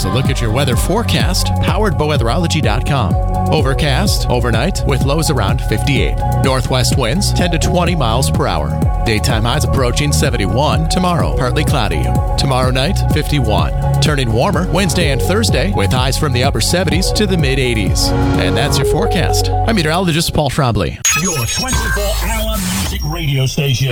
a look at your weather forecast, powered by weatherology.com. Overcast overnight with lows around 58. Northwest winds 10 to 20 miles per hour. Daytime highs approaching 71. Tomorrow, partly cloudy. Tomorrow night, 51. Turning warmer Wednesday and Thursday with highs from the upper 70s to the mid 80s. And that's your forecast. I'm meteorologist Paul Trombley. Your 24-hour music radio station.